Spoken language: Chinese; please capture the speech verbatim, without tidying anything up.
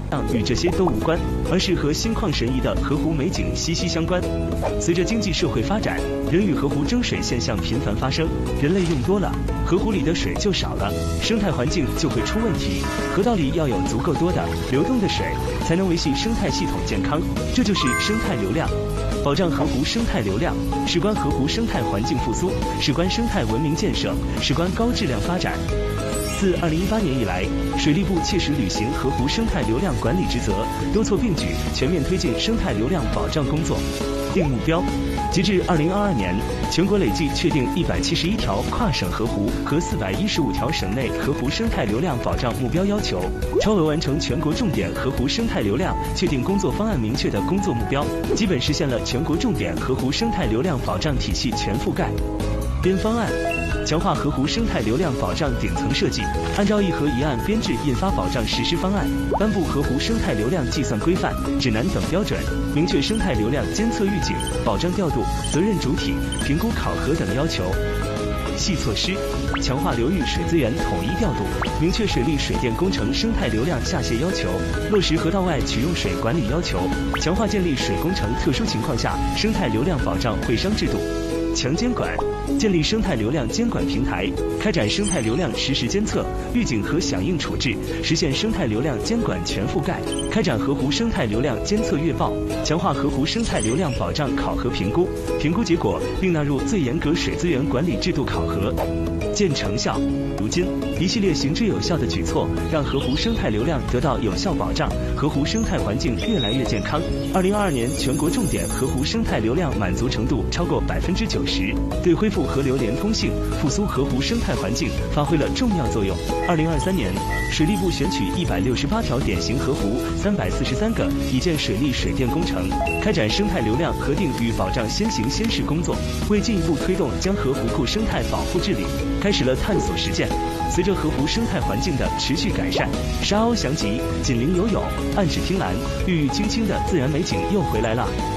与这些都无关，而是和心旷神怡的河湖美景息息相关。随着经济社会发展，人与河湖争水现象频繁发生，人类用多了，河湖里的水就少了，生态环境就会出问题。河道里要有足够多的流动的水，才能维系生态系统健康，这就是生态流量。保障河湖生态流量，事关河湖生态环境复苏，事关生态文明建设，事关高质量发展。自二零一八年以来，水利部切实履行河湖生态流量管理职责，多措并举，全面推进生态流量保障工作。定目标，截至二零二二年，全国累计确定一百七十一条跨省河湖和四百一十五条省内河湖生态流量保障目标要求，超额完成全国重点河湖生态流量确定工作方案明确的工作目标，基本实现了全国重点河湖生态流量保障体系全覆盖。编方案，强化河湖生态流量保障顶层设计，按照议和一案编制印发保障实施方案，颁布河湖生态流量计算规范、指南等标准，明确生态流量监测预警、保障调度、责任主体、评估考核等要求。细措施，强化流域水资源统一调度，明确水利水电工程生态流量下泄要求，落实河道外取用水管理要求，强化建立水工程特殊情况下生态流量保障会商制度。强监管，建立生态流量监管平台，开展生态流量实时监测、预警和响应处置，实现生态流量监管全覆盖。开展河湖生态流量监测月报，强化河湖生态流量保障考核评估，评估结果并纳入最严格水资源管理制度考核。见成效。如今，一系列行之有效的举措，让河湖生态流量得到有效保障，河湖生态环境越来越健康。二零二二年全国重点河湖生态流量满足程度超过百分之九十，对恢复河流连通性、复苏河湖生态环境发挥了重要作用。二零二三年，水利部选取一百六十八条典型河湖，三百四十三个已建水利水电工程，开展生态流量核定与保障先行先试工作，为进一步推动将河湖库生态保护治理，开始了探索实践。随着河湖生态环境的持续改善，沙鸥翔集、锦鳞游泳、岸芷汀兰、郁郁青青的自然美景又回来了。